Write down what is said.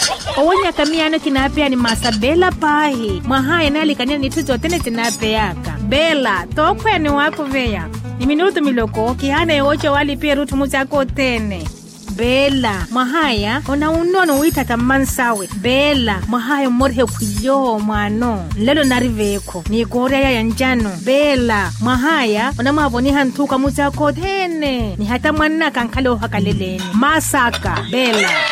Owonya kamiano kinapea ni masabela pahi. Mahaya nali kanya ni tuzo tene tinapeaka. Bela, tokwe ni wako veya. Ni minuto miloko, kihana yocho wali pia rutu muzako tene. Bela, mahaya, ona unono witata mansawe. Bela, mahaya morhe kuyo mwano. Lelo nariveko, ni korea ya njano. Bela, mahaya, ona maboni hantuka muzako tene. Ni hata mwana kankalo hakaleleni. Masaka, Bela.